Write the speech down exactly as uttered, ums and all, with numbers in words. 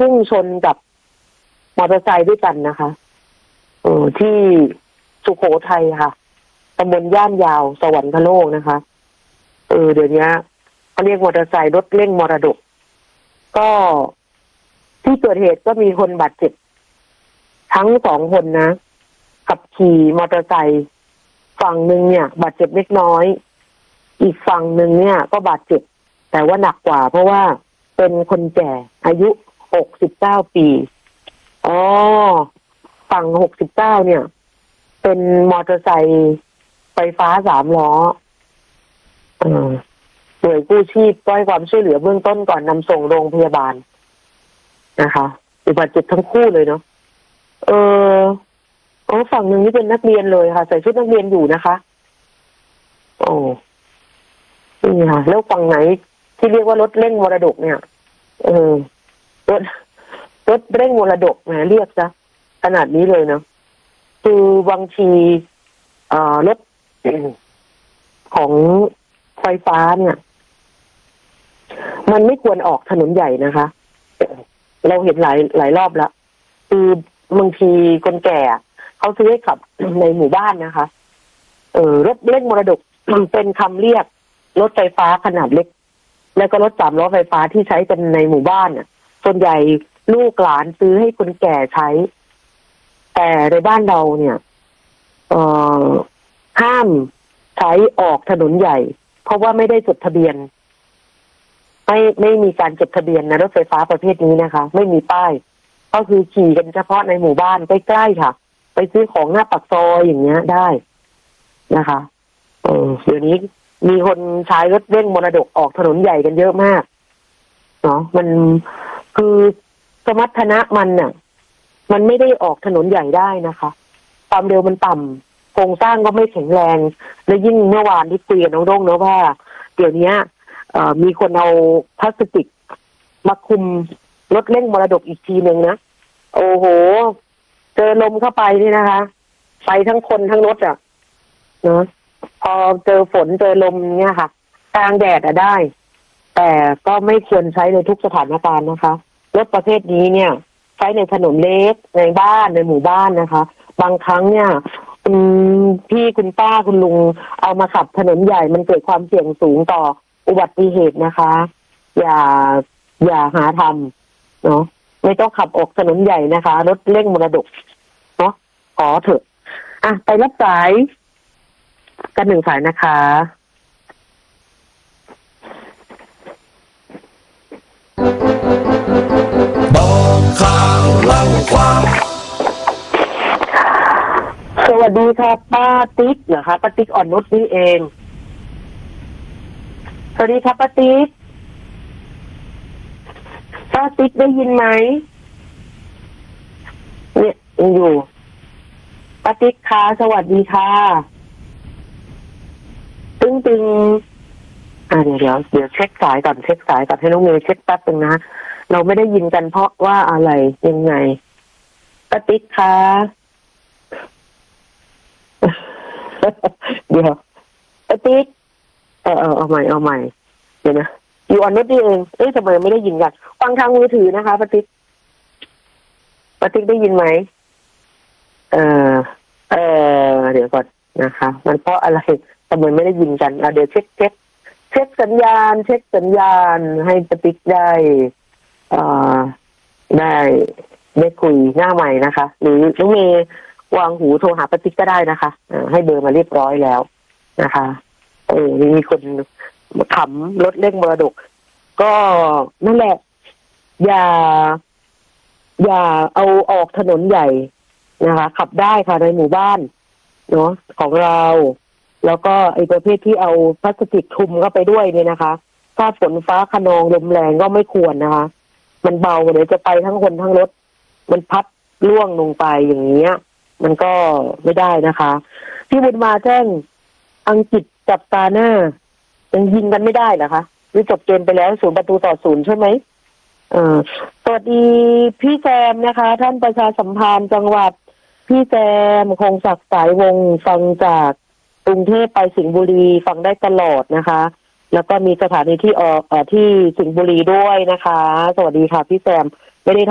พุ่งชนกับมอเตอร์ไซค์ด้วยกันนะคะเออที่สุโขทัยค่ะตำบลย่านยาวสวรรคโลกนะคะเออเดี๋ยวนี้เขาเรียกมอเตอร์ไซค์รถเร่งมรดกก็ที่เกิดเหตุก็มีคนบาดเจ็บทั้งสองคนนะขับขี่มอเตอร์ไซค์ฝั่งหนึ่งเนี่ยบาดเจ็บเล็กน้อยอีกฝั่งหนึ่งเนี่ยก็บาดเจ็บแต่ว่าหนักกว่าเพราะว่าเป็นคนแก่อายุหกสิบเก้าปีอ๋อฝั่งหกสิบเก้าเนี่ยเป็นมอเตอร์ไซค์ไฟฟ้าสามล้อเออหน่วยกู้ชีพก็ให้ความช่วยเหลือเบื้องต้นก่อนนำส่งโรงพยาบาลนะคะอุบัติเหตุทั้งคู่เลยเนาะเออโอ้ฝั่งหนึ่งนี่เป็นนักเรียนเลยค่ะใส่ชุดนักเรียนอยู่นะคะโอ้นี่ค่ะแล้วฝั่งไหนที่เรียกว่ารถเร่งมรดกเนี่ยเออรถรถเร่งมรดกแหมเรียกซะขนาดนี้เลยเนาะคือบางทีเอ่อรถของไฟฟ้าเนี่ยมันไม่ควรออกถนนใหญ่นะคะเราเห็นหลายหลายรอบแล้วคือบางทีคนแก่เขาซื้อให้ขับในหมู่บ้านนะคะเออรถเร่งมรดกเป็นคำเรียกรถไฟฟ้าขนาดเล็กแล้วก็รถสามล้อไฟฟ้าที่ใช้กันในหมู่บ้านน่ะส่วนใหญ่ลูกหลานซื้อให้คนแก่ใช้แต่ในบ้านเราเนี่ยเอ่อห้ามใช้ออกถนนใหญ่เพราะว่าไม่ได้จดทะเบียนไม่ไม่มีการจดทะเบียนนะรถไฟฟ้าประเภทนี้นะคะไม่มีป้ายก็คือขี่กันเฉพาะในหมู่บ้านใกล้ๆค่ะไปซื้อของหน้าปากซอยอย่างเงี้ยได้นะคะเออเดี๋ยวนี้มีคนใช้รถเร่งมรดกออกถนนใหญ่กันเยอะมากเนาะมันคือสมรรถนะมันน่ะมันไม่ได้ออกถนนใหญ่ได้นะคะความเร็วมันต่ำโครงสร้างก็ไม่แข็งแรงและยิ่งเมื่อวานที่คุยกับน้องโด่งเนาะว่าเดี๋ยวนี้มีคนเอาพลาสติกมาคุมรถเร่งมรดกอีกทีหนึ่งนะโอ้โหเจอลมเข้าไปนี่นะคะไปทั้งคนทั้งรถอ่ะเนาะพอเจอฝนเจอลมเนี่ยค่ะกลางแดดอะได้แต่ก็ไม่ควรใช้ในทุกสถานการณ์นะคะรถประเภทนี้เนี่ยใช้ในถนนเล็กในบ้านในหมู่บ้านนะคะบางครั้งเนี่ยคุณพี่คุณป้าคุณลุงเอามาขับถนนใหญ่มันเกิดความเสี่ยงสูงต่ออุบัติเหตุนะคะอย่าอย่าหาทำเนาะไม่ต้องขับออกถนนใหญ่นะคะรถเร่งมรดกเนาะขอเถอะอ่ะไปรับสายกันหนึ่งสายนะคะบอกข่าวเล่าความสวัสดีค่ะป้าติ๊กเหรอคะป้าติ๊กอ่อนนุชนี่เองสวัสดีครับป้าติ๊กป้าติ๊กได้ยินไหมเนี่ยยังอยู่ป้าติ๊กค่ะสวัสดีค่ะตึงตึงอ่าเดี๋ยวเดี๋ยวเดี๋ยวเช็คสายก่อนเช็คสายก่อนให้น้องเมย์เช็คแป๊บนึงนะเราไม่ได้ยินกันเพราะว่าอะไรยังไงป้าติ๊กค่ะเดี๋ยวป้าติ๊กเออเออเอาใหม่เอาใหม่เดี๋ยวนะอยู่ออนนุชนี่เองเอ๊ะทำไมไม่ได้ยินกันฟังทางมือถือนะคะป้าติ๊กป้าติ๊กได้ยินไหมเออเออเดี๋ยวก่อนนะคะมันเพราะอะไรทำไมไม่ได้ยินกันอ่ะเดี๋ยวเช็คเช็คเช็คสัญญาณเช็คสัญญาณให้ป้าติ๊กได้อ่าได้ได้คุยหน้าใหม่นะคะหรือน้องเมย์วางหูโทรหาป้าติ๊กก็ได้นะคะให้เบอร์มาเรียบร้อยแล้วนะคะเออมีคนขำรถเร่งมรดกก็นั่นแหละอย่าอย่าเอาออกถนนใหญ่นะคะขับได้ค่ะในหมู่บ้านเนาะของเราแล้วก็ไอ้ประเภทที่เอาพลาสติกคลุมเข้าไปด้วยเนี่ยนะคะถ้าฝนฟ้าคะนองลมแรงก็ไม่ควรนะคะมันเบาเดี๋ยวจะไปทั้งคนทั้งรถมันพัดล่วงลงไปอย่างเงี้ยมันก็ไม่ได้นะคะพี่บุญมาแจ้งอังกฤษจับตาหน้ายังยิงกันไม่ได้เหรอคะหรือจบเกมไปแล้วศูนย์ประตูต่อศูนย์ใช่ไหมเออสวัสดีพี่แซมนะคะท่านประชาสัมพันธ์จังหวัดพี่แซมคงศักดิ์สายวงศ์ฟังจากกรุงเทพไปสิงห์บุรีฟังได้ตลอดนะคะแล้วก็มีสถานีที่ออกเอ่อที่สิงห์บุรีด้วยนะคะสวัสดีค่ะพี่แซมไม่ได้